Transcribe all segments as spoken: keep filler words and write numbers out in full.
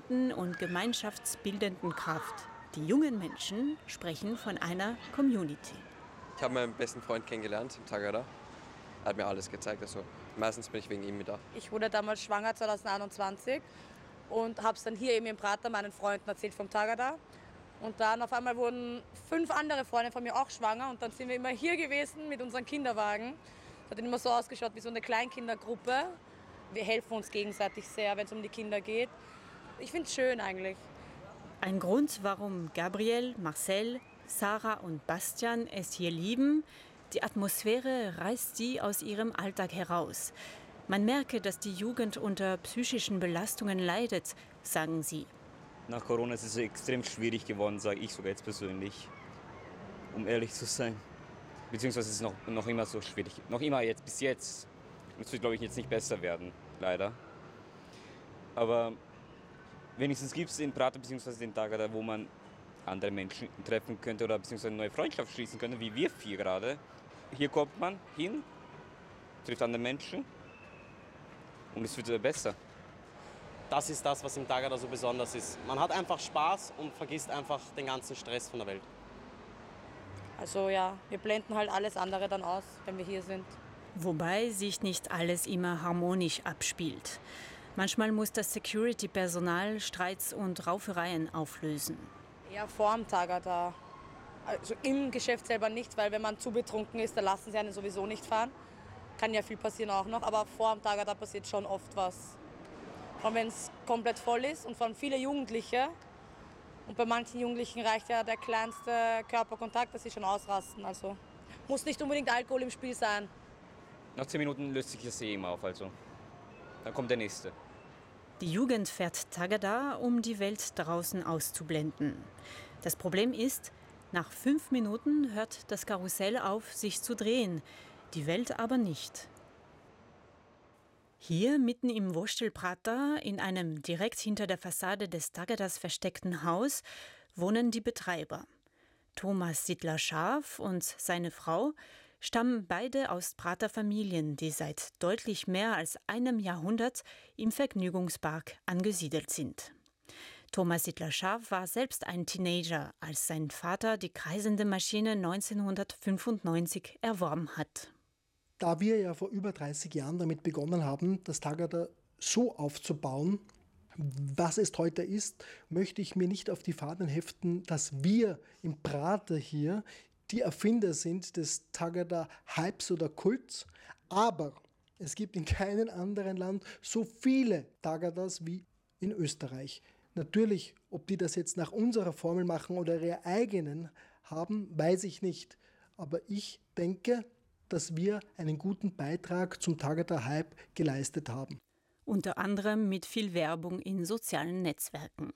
verbindenden und gemeinschaftsbildenden Kraft. Die jungen Menschen sprechen von einer Community. Ich habe meinen besten Freund kennengelernt im Tagada. Er hat mir alles gezeigt. Also meistens bin ich wegen ihm da. Ich wurde damals schwanger zwanzig einundzwanzig und habe es dann hier eben im Prater meinen Freunden erzählt vom Tagada. Und dann auf einmal wurden fünf andere Freunde von mir auch schwanger und dann sind wir immer hier gewesen mit unseren Kinderwagen. Es hat dann immer so ausgeschaut wie so eine Kleinkindergruppe. Wir helfen uns gegenseitig sehr, wenn es um die Kinder geht. Ich finde es schön eigentlich. Ein Grund, warum Gabriel, Marcel, Sarah und Bastian es hier lieben: die Atmosphäre reißt sie aus ihrem Alltag heraus. Man merke, dass die Jugend unter psychischen Belastungen leidet, sagen sie. Nach Corona ist es extrem schwierig geworden, sage ich sogar jetzt persönlich, um ehrlich zu sein. Beziehungsweise ist es noch, noch immer so schwierig. Noch immer jetzt, bis jetzt. Es wird, glaube ich, jetzt nicht besser werden, leider. Aber wenigstens gibt es den Prater bzw. den Tagada, wo man andere Menschen treffen könnte oder beziehungsweise eine neue Freundschaft schließen könnte, wie wir vier gerade. Hier kommt man hin, trifft andere Menschen und es wird besser. Das ist das, was im Tagada so besonders ist. Man hat einfach Spaß und vergisst einfach den ganzen Stress von der Welt. Also ja, wir blenden halt alles andere dann aus, wenn wir hier sind. Wobei sich nicht alles immer harmonisch abspielt. Manchmal muss das Security-Personal Streits und Raufereien auflösen. Eher vor dem Tagada. Also im Geschäft selber nicht, weil wenn man zu betrunken ist, dann lassen sie einen sowieso nicht fahren. Kann ja viel passieren auch noch, aber vor dem Tagada passiert schon oft was. Und wenn es komplett voll ist und von viele Jugendliche, und bei manchen Jugendlichen reicht ja der kleinste Körperkontakt, dass sie schon ausrasten. Also muss nicht unbedingt Alkohol im Spiel sein. Nach zehn Minuten löst sich das eh immer auf, also dann kommt der nächste. Die Jugend fährt Tagada, um die Welt draußen auszublenden. Das Problem ist, nach fünf Minuten hört das Karussell auf, sich zu drehen, die Welt aber nicht. Hier mitten im Vostel Prater, in einem direkt hinter der Fassade des Tagadas versteckten Haus, wohnen die Betreiber. Thomas Sittler-Scharf und seine Frau stammen beide aus Prater Familien, die seit deutlich mehr als einem Jahrhundert im Vergnügungspark angesiedelt sind. Thomas Sittler-Scharf war selbst ein Teenager, als sein Vater die kreisende Maschine neunzehnhundertfünfundneunzig erworben hat. Da wir ja vor über dreißig Jahren damit begonnen haben, das Tagada so aufzubauen, was es heute ist, möchte ich mir nicht auf die Fahnen heften, dass wir im Prater hier die Erfinder sind des Tagada-Hypes oder Kults. Aber es gibt in keinem anderen Land so viele Tagadas wie in Österreich. Natürlich, ob die das jetzt nach unserer Formel machen oder ihre eigenen haben, weiß ich nicht. Aber ich denke, dass wir einen guten Beitrag zum Tagada-Hype geleistet haben. Unter anderem mit viel Werbung in sozialen Netzwerken.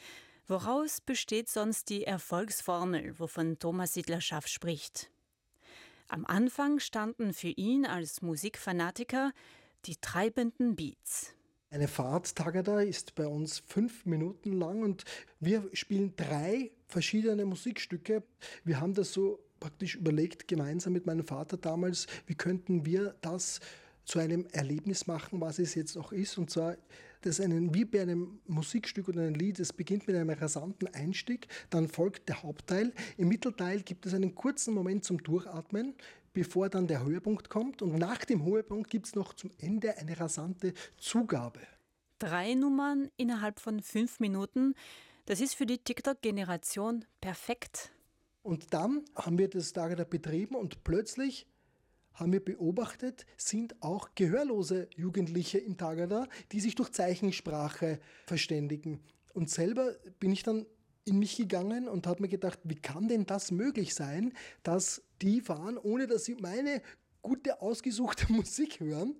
Woraus besteht sonst die Erfolgsformel, wovon Thomas Sittler-Scharf spricht? Am Anfang standen für ihn als Musikfanatiker die treibenden Beats. Eine Fahrt Tagada ist bei uns fünf Minuten lang und wir spielen drei verschiedene Musikstücke. Wir haben das so praktisch überlegt, gemeinsam mit meinem Vater damals, wie könnten wir das zu einem Erlebnis machen, was es jetzt auch ist. Und zwar, das ist einen, wie bei einem Musikstück oder einem Lied, es beginnt mit einem rasanten Einstieg, dann folgt der Hauptteil. Im Mittelteil gibt es einen kurzen Moment zum Durchatmen, bevor dann der Höhepunkt kommt. Und nach dem Höhepunkt gibt es noch zum Ende eine rasante Zugabe. Drei Nummern innerhalb von fünf Minuten, das ist für die TikTok-Generation perfekt. Und dann haben wir das Tagada betrieben und plötzlich haben wir beobachtet, sind auch gehörlose Jugendliche im Tagada, die sich durch Zeichensprache verständigen. Und selber bin ich dann in mich gegangen und habe mir gedacht, wie kann denn das möglich sein, dass die fahren, ohne dass sie meine gute, ausgesuchte Musik hören.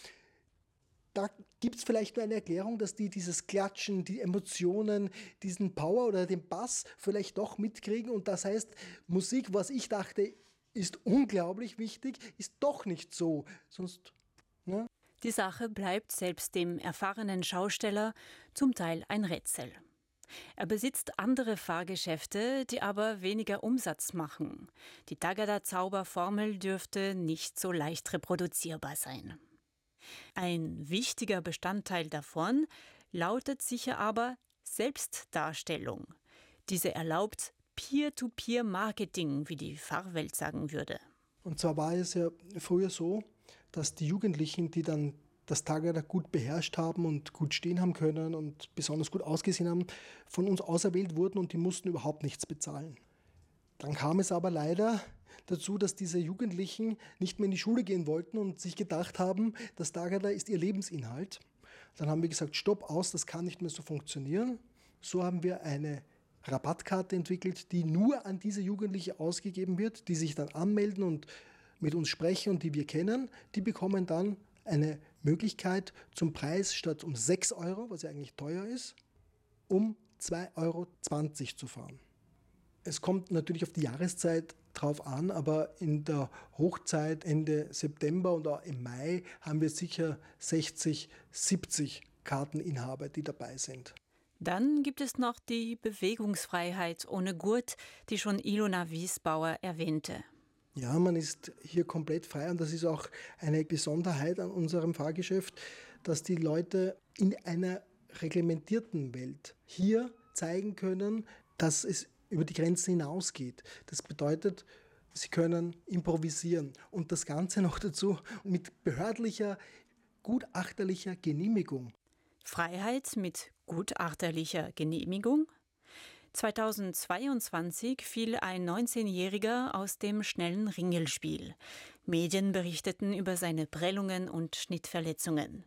Da gibt es vielleicht nur eine Erklärung, dass die dieses Klatschen, die Emotionen, diesen Power oder den Bass vielleicht doch mitkriegen. Und das heißt, Musik, was ich dachte, ist unglaublich wichtig, ist doch nicht so. Sonst, ne? Die Sache bleibt selbst dem erfahrenen Schausteller zum Teil ein Rätsel. Er besitzt andere Fahrgeschäfte, die aber weniger Umsatz machen. Die Tagada-Zauberformel dürfte nicht so leicht reproduzierbar sein. Ein wichtiger Bestandteil davon lautet sicher aber Selbstdarstellung. Diese erlaubt Peer-to-Peer-Marketing, wie die Fachwelt sagen würde. Und zwar war es ja früher so, dass die Jugendlichen, die dann das Tagada gut beherrscht haben und gut stehen haben können und besonders gut ausgesehen haben, von uns auserwählt wurden und die mussten überhaupt nichts bezahlen. Dann kam es aber leider dazu, dass diese Jugendlichen nicht mehr in die Schule gehen wollten und sich gedacht haben, das Tagada ist ihr Lebensinhalt. Dann haben wir gesagt, stopp, aus, das kann nicht mehr so funktionieren. So haben wir eine Rabattkarte entwickelt, die nur an diese Jugendliche ausgegeben wird, die sich dann anmelden und mit uns sprechen und die wir kennen. Die bekommen dann eine Möglichkeit zum Preis statt um sechs Euro, was ja eigentlich teuer ist, um zwei Euro zwanzig zu fahren. Es kommt natürlich auf die Jahreszeit drauf an, aber in der Hochzeit Ende September und auch im Mai haben wir sicher sechzig, siebzig Karteninhaber, die dabei sind. Dann gibt es noch die Bewegungsfreiheit ohne Gurt, die schon Ilona Wiesbauer erwähnte. Ja, man ist hier komplett frei und das ist auch eine Besonderheit an unserem Fahrgeschäft, dass die Leute in einer reglementierten Welt hier zeigen können, dass es über die Grenzen hinausgeht. Das bedeutet, sie können improvisieren und das Ganze noch dazu mit behördlicher, gutachterlicher Genehmigung. Freiheit mit gutachterlicher Genehmigung? zweitausendzweiundzwanzig fiel ein neunzehnjähriger aus dem schnellen Ringelspiel. Medien berichteten über seine Prellungen und Schnittverletzungen.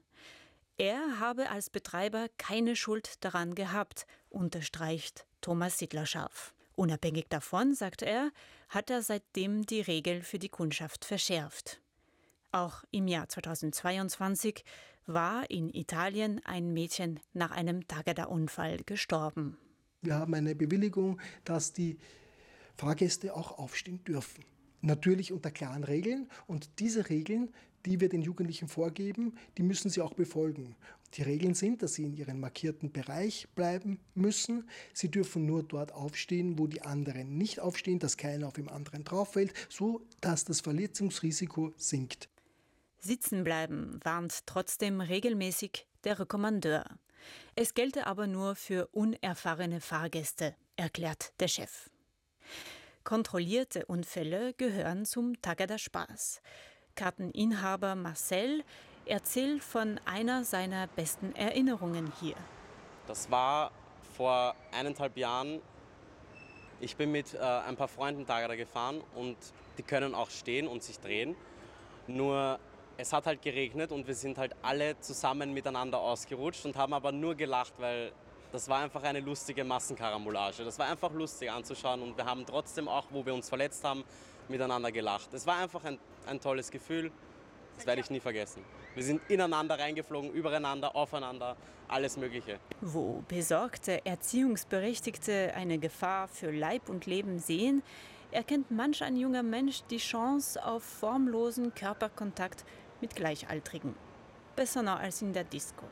Er habe als Betreiber keine Schuld daran gehabt, unterstreicht Thomas Sittler-Scharf. Unabhängig davon, sagt er, hat er seitdem die Regel für die Kundschaft verschärft. Auch im Jahr zweitausendzweiundzwanzig war in Italien ein Mädchen nach einem Tagada-Unfall gestorben. Wir haben eine Bewilligung, dass die Fahrgäste auch aufstehen dürfen. Natürlich unter klaren Regeln. Und diese Regeln, die wir den Jugendlichen vorgeben, die müssen sie auch befolgen. Die Regeln sind, dass sie in ihrem markierten Bereich bleiben müssen. Sie dürfen nur dort aufstehen, wo die anderen nicht aufstehen, dass keiner auf dem anderen drauf fällt, so dass das Verletzungsrisiko sinkt. Sitzen bleiben warnt trotzdem regelmäßig der Rekommandeur. Es gelte aber nur für unerfahrene Fahrgäste, erklärt der Chef. Kontrollierte Unfälle gehören zum Tagada-Spaß. Karteninhaber Marcel erzählt von einer seiner besten Erinnerungen hier. Das war vor eineinhalb Jahren. Ich bin mit äh, ein paar Freunden Tagada gefahren und die können auch stehen und sich drehen. Nur es hat halt geregnet und wir sind halt alle zusammen miteinander ausgerutscht und haben aber nur gelacht, weil das war einfach eine lustige Massenkarambolage. Das war einfach lustig anzuschauen und wir haben trotzdem auch, wo wir uns verletzt haben, miteinander gelacht. Es war einfach ein, ein tolles Gefühl, das werde ich nie vergessen. Wir sind ineinander reingeflogen, übereinander, aufeinander, alles Mögliche. Wo besorgte Erziehungsberechtigte eine Gefahr für Leib und Leben sehen, erkennt manch ein junger Mensch die Chance auf formlosen Körperkontakt mit Gleichaltrigen. Besser noch als in der Disco.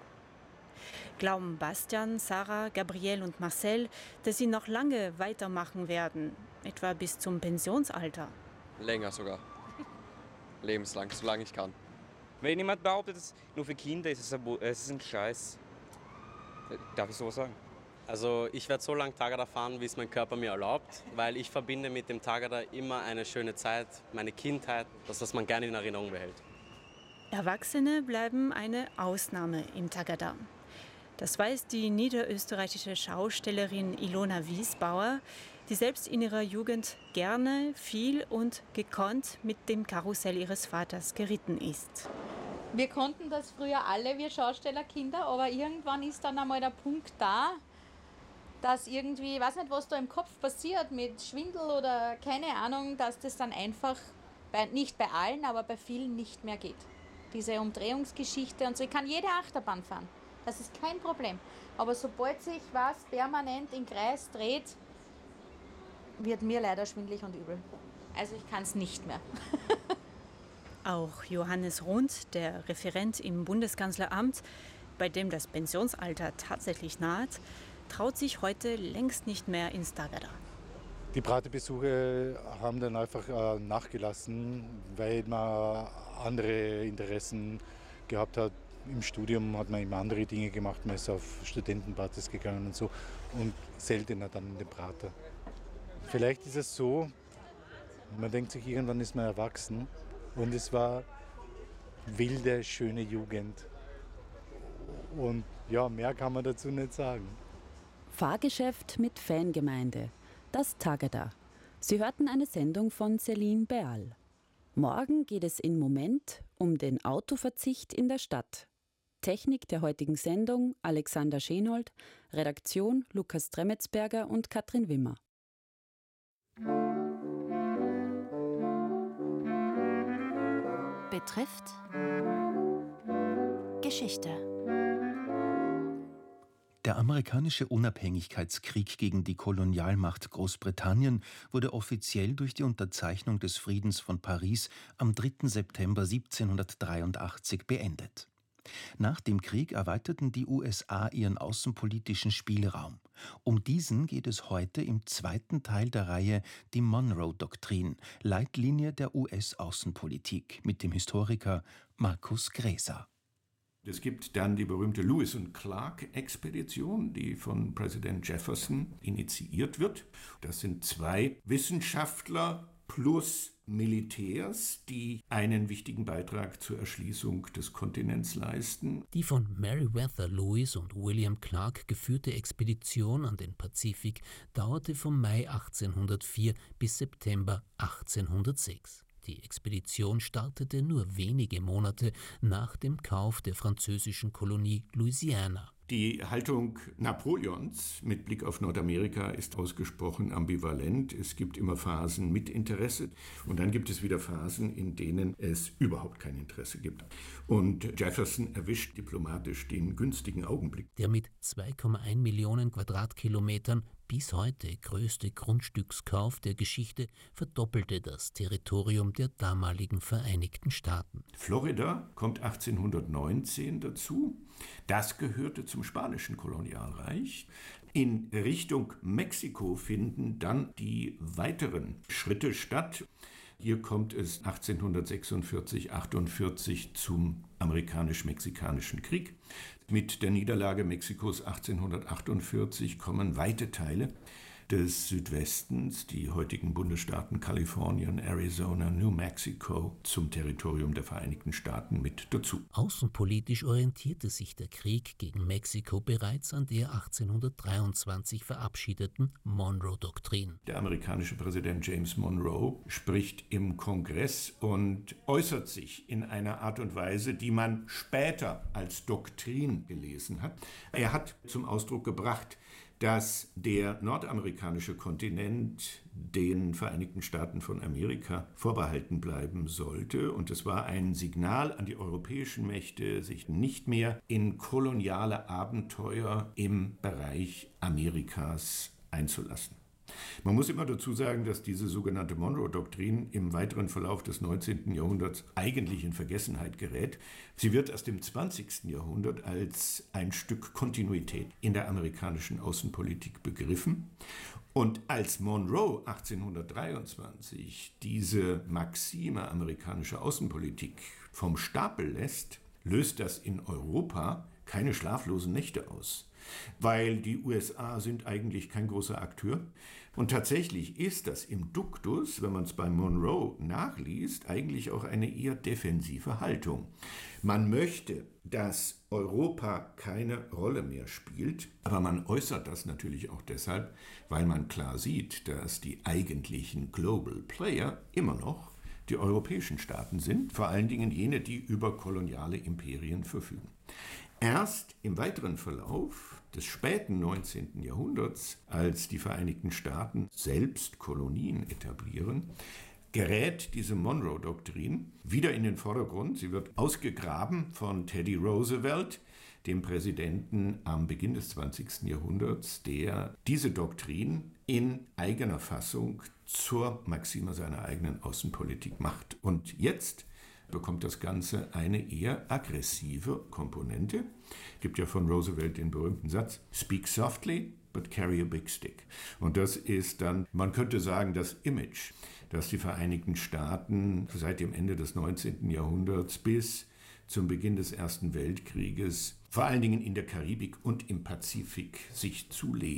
Glauben Bastian, Sarah, Gabrielle und Marcel, dass sie noch lange weitermachen werden, etwa bis zum Pensionsalter? Länger sogar. Lebenslang, solange ich kann. Wenn jemand behauptet, es nur für Kinder ist, es ein, es ist ein Scheiß. Darf ich so sagen? Also ich werde so lange Tagada fahren, wie es mein Körper mir erlaubt, weil ich verbinde mit dem Tagada immer eine schöne Zeit, meine Kindheit, das, was man gerne in Erinnerung behält. Erwachsene bleiben eine Ausnahme im Tagada. Das weiß die niederösterreichische Schaustellerin Ilona Wiesbauer, die selbst in ihrer Jugend gerne, viel und gekonnt mit dem Karussell ihres Vaters geritten ist. Wir konnten das früher alle, wir Schaustellerkinder, aber irgendwann ist dann einmal der Punkt da, dass irgendwie, ich weiß nicht, was da im Kopf passiert mit Schwindel oder keine Ahnung, dass das dann einfach, bei, nicht bei allen, aber bei vielen nicht mehr geht. Diese Umdrehungsgeschichte und so, ich kann jede Achterbahn fahren, das ist kein Problem. Aber sobald sich was permanent im Kreis dreht, wird mir leider schwindelig und übel. Also ich kann es nicht mehr. Auch Johannes Rund, der Referent im Bundeskanzleramt, bei dem das Pensionsalter tatsächlich naht, traut sich heute längst nicht mehr ins Tagada. Die Praterbesuche haben dann einfach äh, nachgelassen, weil man andere Interessen gehabt hat, Im Studium hat man immer andere Dinge gemacht, man ist auf Studentenpartys gegangen und so und seltener dann in den Prater. Vielleicht ist es so, man denkt sich, irgendwann ist man erwachsen und es war wilde, schöne Jugend. Und ja, mehr kann man dazu nicht sagen. Fahrgeschäft mit Fangemeinde, das Tagada. Sie hörten eine Sendung von Céline Beal. Morgen geht es in Moment um den Autoverzicht in der Stadt. Technik der heutigen Sendung Alexander Schenold, Redaktion Lukas Tremetsberger und Katrin Wimmer. Betrifft Geschichte. Der amerikanische Unabhängigkeitskrieg gegen die Kolonialmacht Großbritannien wurde offiziell durch die Unterzeichnung des Friedens von Paris am dritten September siebzehnhundertdreiundachtzig beendet. Nach dem Krieg erweiterten die U S A ihren außenpolitischen Spielraum. Um diesen geht es heute im zweiten Teil der Reihe Die Monroe-Doktrin, Leitlinie der U S-Außenpolitik, mit dem Historiker Markus Gräser. Es gibt dann die berühmte Lewis und Clark-Expedition, die von Präsident Jefferson initiiert wird. Das sind zwei Wissenschaftler plus Militärs, die einen wichtigen Beitrag zur Erschließung des Kontinents leisten. Die von Meriwether Lewis und William Clark geführte Expedition an den Pazifik dauerte vom Mai achtzehnhundertvier bis September achtzehnhundertsechs. Die Expedition startete nur wenige Monate nach dem Kauf der französischen Kolonie Louisiana. Die Haltung Napoleons mit Blick auf Nordamerika ist ausgesprochen ambivalent. Es gibt immer Phasen mit Interesse und dann gibt es wieder Phasen, in denen es überhaupt kein Interesse gibt. Und Jefferson erwischt diplomatisch den günstigen Augenblick. Der mit zwei Komma eins Millionen Quadratkilometern bis heute größte Grundstückskauf der Geschichte verdoppelte das Territorium der damaligen Vereinigten Staaten. Florida kommt achtzehnhundertneunzehn dazu. Das gehörte zum spanischen Kolonialreich. In Richtung Mexiko finden dann die weiteren Schritte statt. Hier kommt es achtzehnhundertsechsundvierzig achtundvierzig zum amerikanisch-mexikanischen Krieg. Mit der Niederlage Mexikos achtzehnhundertachtundvierzig kommen weite Teile des Südwestens, die heutigen Bundesstaaten Kalifornien, Arizona, New Mexico, zum Territorium der Vereinigten Staaten mit dazu. Außenpolitisch orientierte sich der Krieg gegen Mexiko bereits an der achtzehnhundertdreiundzwanzig verabschiedeten Monroe-Doktrin. Der amerikanische Präsident James Monroe spricht im Kongress und äußert sich in einer Art und Weise, die man später als Doktrin gelesen hat. Er hat zum Ausdruck gebracht, dass der nordamerikanische Kontinent den Vereinigten Staaten von Amerika vorbehalten bleiben sollte. Und es war ein Signal an die europäischen Mächte, sich nicht mehr in koloniale Abenteuer im Bereich Amerikas einzulassen. Man muss immer dazu sagen, dass diese sogenannte Monroe-Doktrin im weiteren Verlauf des neunzehnten Jahrhunderts eigentlich in Vergessenheit gerät. Sie wird erst im zwanzigsten Jahrhundert als ein Stück Kontinuität in der amerikanischen Außenpolitik begriffen. Und als Monroe achtzehnhundertdreiundzwanzig diese Maxime amerikanischer Außenpolitik vom Stapel lässt, löst das in Europa keine schlaflosen Nächte aus. Weil die U S A sind eigentlich kein großer Akteur. Und tatsächlich ist das im Duktus, wenn man es bei Monroe nachliest, eigentlich auch eine eher defensive Haltung. Man möchte, dass Europa keine Rolle mehr spielt, aber man äußert das natürlich auch deshalb, weil man klar sieht, dass die eigentlichen Global Player immer noch die europäischen Staaten sind, vor allen Dingen jene, die über koloniale Imperien verfügen. Erst im weiteren Verlauf des späten neunzehnten Jahrhunderts, als die Vereinigten Staaten selbst Kolonien etablieren, gerät diese Monroe-Doktrin wieder in den Vordergrund. Sie wird ausgegraben von Teddy Roosevelt, dem Präsidenten am Beginn des zwanzigsten Jahrhunderts, der diese Doktrin in eigener Fassung zur Maxime seiner eigenen Außenpolitik macht. Und jetzt bekommt das Ganze eine eher aggressive Komponente. Es gibt ja von Roosevelt den berühmten Satz, "Speak softly, but carry a big stick." Und das ist dann, man könnte sagen, das Image, das die Vereinigten Staaten seit dem Ende des neunzehnten Jahrhunderts bis zum Beginn des Ersten Weltkrieges vor allen Dingen in der Karibik und im Pazifik sich zulehnt.